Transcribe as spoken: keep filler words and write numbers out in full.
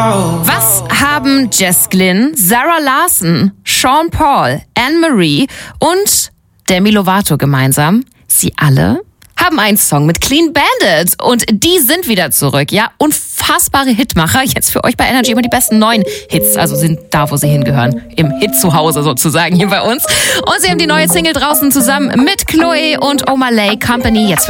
Was haben Jess Glynn, Zara Larsson, Sean Paul, Anne-Marie und Demi Lovato gemeinsam? Sie alle haben einen Song mit Clean Bandit und die sind wieder zurück. Ja, unfassbare Hitmacher. Jetzt für euch bei Energy immer die besten neuen Hits, also sind da, wo sie hingehören. Im Hit-Zuhause sozusagen hier bei uns. Und sie haben die neue Single draußen zusammen mit Chloe und Omalay Company. Jetzt für